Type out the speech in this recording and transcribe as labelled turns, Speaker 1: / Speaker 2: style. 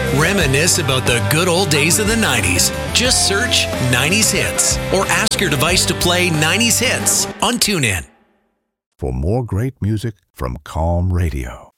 Speaker 1: Reminisce about the good old days of the 90s. Just search 90s Hits or ask your device to play 90s Hits on TuneIn.
Speaker 2: For more great music from Calm Radio.